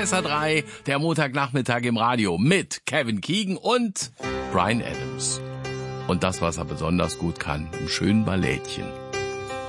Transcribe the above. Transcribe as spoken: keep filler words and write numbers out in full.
S R drei, der Montagnachmittag im Radio mit Kevin Keegan und Bryan Adams. Und das, was er besonders gut kann, ein schönen Ballettchen.